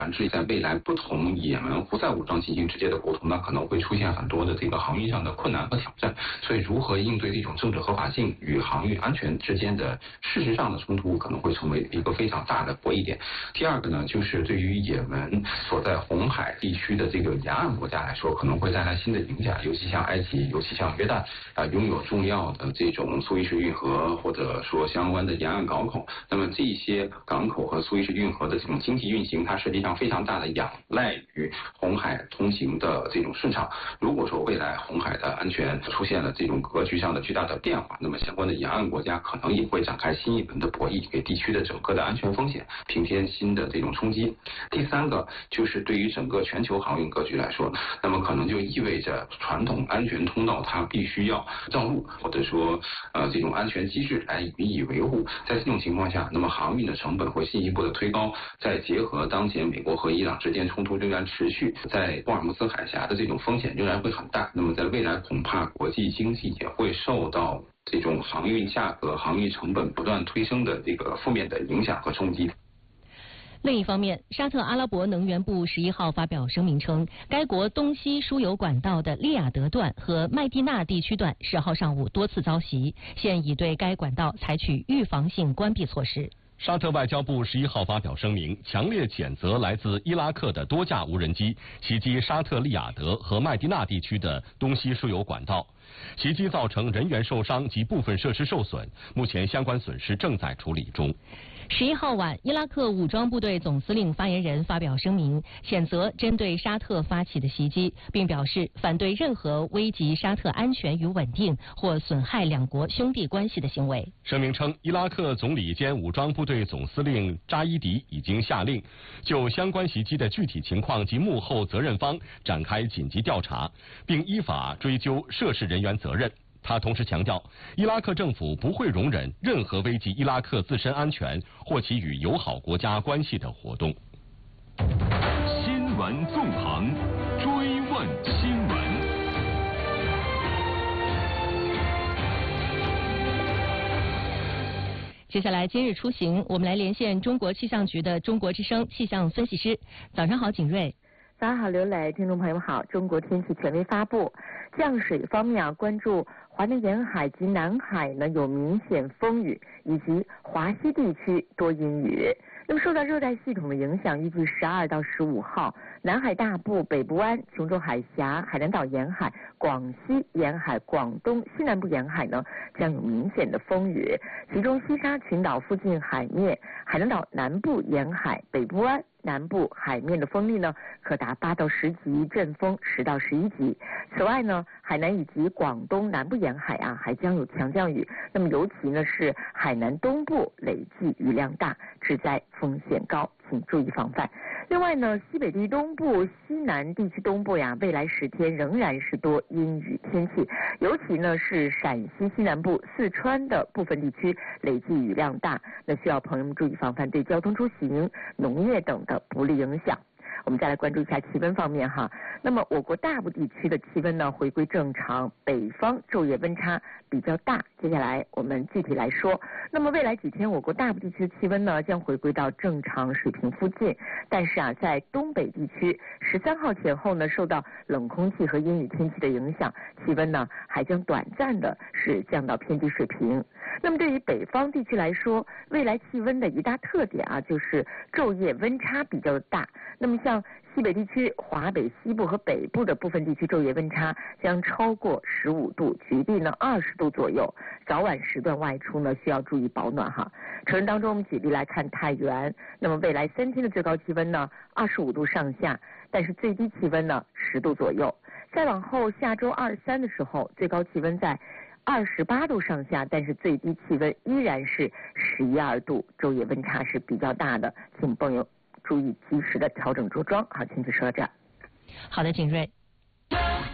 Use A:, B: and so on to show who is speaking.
A: 至在未来不同也门胡塞武装进行直接的沟通，那可能会出现很多的这个航运上的困难和挑战。所以如何应对这种政治合法性与航运安全之间的事实上的冲突，可能会成为一个非常大的博弈点。第二个呢，就是对于也门所在红海地区的这个沿岸国家来说，可能会带来新的影响，尤其像埃及，尤其像约旦拥有重要的这种苏伊士运河或者说相关的沿岸港口。那么这些港口和苏伊士运河的这种经济运行，它实际上非常大的仰赖于红海通行的这种顺畅。如果说未来红海的安全出现了这种格局上的巨大的变化，那么相关的沿岸国家可能也会展开新一轮的博弈，给地区的整个的安全风险平添新的这种冲击。第三个就是对于整个全球航运格局来说，那么可能就意味着传统安全通道它必须要造路，或者说这种安全机制来予以维护。在这种情况下，那么航运的成本会进一步的推高，再结合当前美国和伊朗之间冲突仍然持续，在霍尔木兹海峡的这种风险仍然会很大，那么在未来恐怕国际经济也会受到这种航运价格、航运成本不断推升的这个负面的影响和冲击。
B: 另一方面，沙特阿拉伯能源部11号发表声明称，该国东西输油管道的利雅得段和麦地那地区段10号上午多次遭袭，现已对该管道采取预防性关闭措施。
C: 沙特外交部11号发表声明，强烈谴责来自伊拉克的多架无人机袭击沙特利雅得和麦地那地区的东西输油管道，袭击造成人员受伤及部分设施受损，目前相关损失正在处理中。
B: 11号晚，伊拉克武装部队总司令发言人发表声明，谴责针对沙特发起的袭击，并表示反对任何危及沙特安全与稳定或损害两国兄弟关系的行为。
C: 声明称，伊拉克总理兼武装部队总司令扎伊迪已经下令就相关袭击的具体情况及幕后责任方展开紧急调查，并依法追究涉事人员责任。他同时强调，伊拉克政府不会容忍任何危及伊拉克自身安全或其与友好国家关系的活动。
D: 新闻纵横，追问新闻。
B: 接下来今日出行，我们来连线中国气象局的中国之声气象分析师。早上好，景睿。
E: 早上好，刘磊，听众朋友们好。中国天气权威发布，降水方面关注华南沿海及南海呢有明显风雨，以及华西地区多阴雨。那么受到热带系统的影响，预计12到15号，南海大部、北部湾、琼州海峡、海南岛沿海、广西沿海、广东西南部沿海呢将有明显的风雨，其中西沙群岛附近海面、海南岛南部沿海、北部湾南部海面的风力呢可达8到10级，阵风10到11级。此外呢，海南以及广东南部沿海还将有强降雨，那么尤其呢是海南东部累计雨量大，致灾风险高，请注意防范。另外呢，西北地东部、西南地区东部未来10天仍然是多阴雨天气，尤其呢是陕西西南部、四川的部分地区累计雨量大，那需要朋友们注意防范对交通出行、农业等的不利影响。我们再来关注一下气温方面哈。那么我国大部地区的气温呢回归正常，北方昼夜温差比较大。接下来我们具体来说，那么未来几天我国大部地区的气温呢将回归到正常水平附近，但是在东北地区13号前后呢受到冷空气和阴雨天气的影响，气温呢还将短暂的是降到偏低水平。那么对于北方地区来说，未来气温的一大特点就是昼夜温差比较大。那么像西北地区、华北西部和北部的部分地区昼夜温差将超过15度，局地呢20度左右。早晚时段外出呢需要注意保暖哈。成人当中，我们举例来看太原，那么未来3天的最高气温呢25度上下，但是最低气温呢10度左右。再往后下周2、3的时候，最高气温在28度上下，但是最低气温依然是11、12度，昼夜温差是比较大的，请朋友注意及时的调整着装。好，请就说到这儿。
B: 好的，景睿。